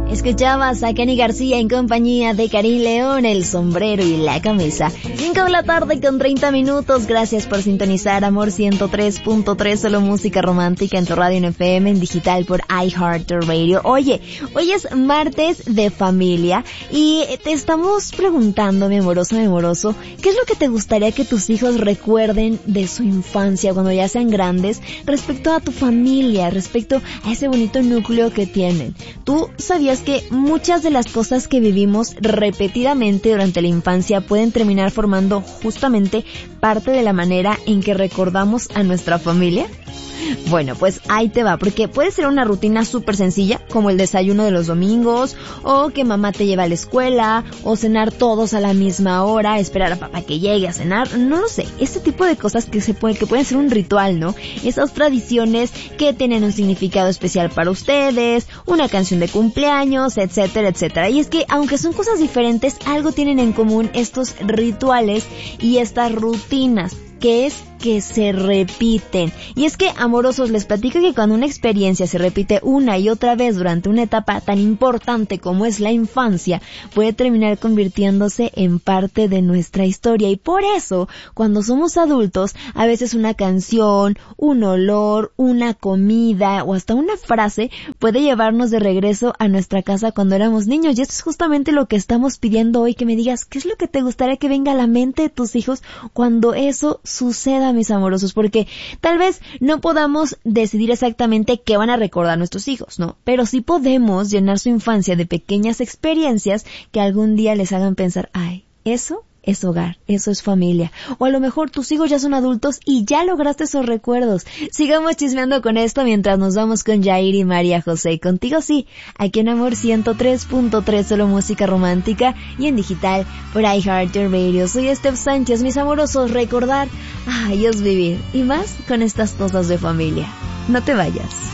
Escuchabas a Kenny García en compañía de Karim León, El Sombrero y la Camisa. 5 de la tarde con 30 minutos. Gracias por sintonizar Amor 103.3, solo música romántica en tu radio en FM, en digital por iHeartRadio. Oye, hoy es martes de familia y te estamos preguntando, mi amoroso, ¿qué es lo que te gustaría que tus hijos recuerden de su infancia cuando ya sean grandes respecto a tu familia, respecto a ese bonito núcleo que tienen? ¿Tú sabías que muchas de las cosas que vivimos repetidamente durante la infancia pueden terminar formando justamente parte de la manera en que recordamos a nuestra familia? Bueno, pues ahí te va, porque puede ser una rutina súper sencilla, como el desayuno de los domingos, o que mamá te lleva a la escuela, o cenar todos a la misma hora, esperar a papá que llegue a cenar, no lo sé, este tipo de cosas que pueden ser un ritual, ¿no? Esas tradiciones que tienen un significado especial para ustedes, una canción de cumpleaños, etcétera, etcétera. Y es que, aunque son cosas diferentes, algo tienen en común estos rituales y estas rutinas, que es que se repiten. Y es que, amorosos, les platico que cuando una experiencia se repite una y otra vez durante una etapa tan importante como es la infancia, puede terminar convirtiéndose en parte de nuestra historia. Y por eso, cuando somos adultos, a veces una canción, un olor, una comida o hasta una frase puede llevarnos de regreso a nuestra casa cuando éramos niños. Y esto es justamente lo que estamos pidiendo hoy, que me digas qué es lo que te gustaría que venga a la mente de tus hijos cuando eso suceda, mis amorosos, porque tal vez no podamos decidir exactamente qué van a recordar nuestros hijos, ¿no? Pero sí podemos llenar su infancia de pequeñas experiencias que algún día les hagan pensar, ay, eso es hogar, eso es familia. O a lo mejor tus hijos ya son adultos y ya lograste esos recuerdos. Sigamos chismeando con esto mientras nos vamos con Jair y María José. Contigo sí, aquí en Amor 103.3, solo música romántica y en digital por iHeartRadio. Soy Steph Sánchez, mis amorosos. Recordar, ay, es vivir, y más con estas cosas de familia. No te vayas.